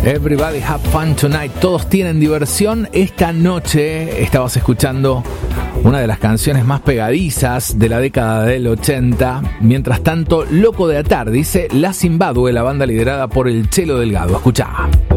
Everybody have fun tonight. Todos tienen diversión. Esta noche estabas escuchando una de las canciones más pegadizas de la década del 80. Mientras tanto, Loco de Atar, dice La Zimbabue, la banda liderada por el Chelo Delgado. Escuchá.